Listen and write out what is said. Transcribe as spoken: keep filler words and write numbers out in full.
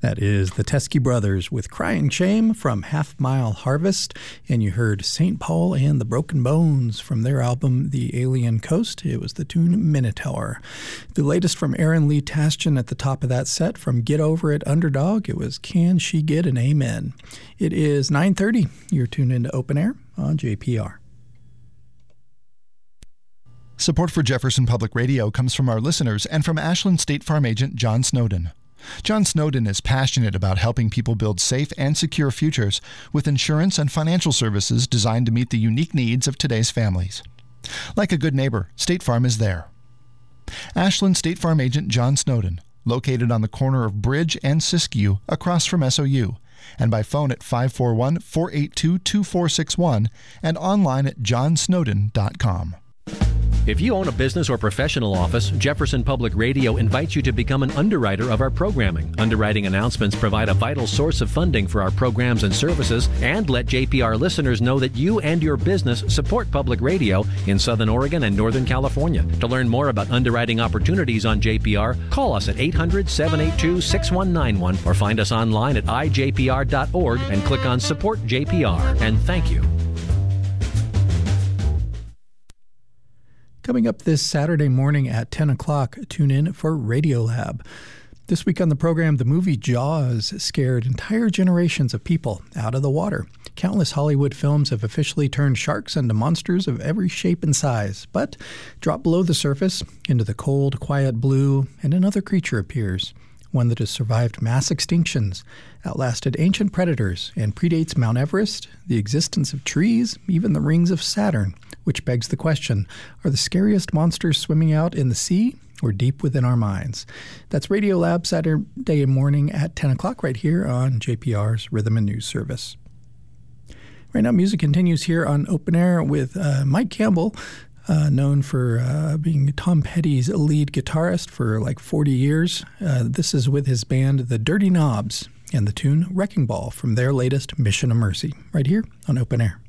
That is the Teskey Brothers with Crying Shame from Half Mile Harvest. And you heard Saint Paul and the Broken Bones from their album The Alien Coast. It was the tune Minotaur. The latest from Aaron Lee Tasjan at the top of that set from Get Over It Underdog. It was Can She Get an Amen? It is nine thirty. You're tuned into Open Air on J P R. Support for Jefferson Public Radio comes from our listeners and from Ashland State Farm agent John Snowden. John Snowden is passionate about helping people build safe and secure futures with insurance and financial services designed to meet the unique needs of today's families. Like a good neighbor, State Farm is there. Ashland State Farm agent John Snowden, located on the corner of Bridge and Siskiyou across from S O U, and by phone at five four one, four eight two, two four six one and online at john snowden dot com. If you own a business or professional office, Jefferson Public Radio invites you to become an underwriter of our programming. Underwriting announcements provide a vital source of funding for our programs and services and let J P R listeners know that you and your business support public radio in Southern Oregon and Northern California. To learn more about underwriting opportunities on J P R, call us at eight hundred, seven eight two, six one nine one or find us online at i j p r dot org and click on Support J P R. And thank you. Coming up this Saturday morning at ten o'clock, tune in for Radiolab. This week on the program, the movie Jaws scared entire generations of people out of the water. Countless Hollywood films have officially turned sharks into monsters of every shape and size. But drop below the surface, into the cold, quiet blue, and another creature appears. One that has survived mass extinctions, outlasted ancient predators, and predates Mount Everest, the existence of trees, even the rings of Saturn. Which begs the question, are the scariest monsters swimming out in the sea or deep within our minds? That's Radiolab Saturday morning at ten o'clock right here on J P R's Rhythm and News Service. Right now, music continues here on Open Air with uh, Mike Campbell, uh, known for uh, being Tom Petty's lead guitarist for like forty years. Uh, this is with his band The Dirty Knobs and the tune Wrecking Ball from their latest Mission of Mercy right here on Open Air.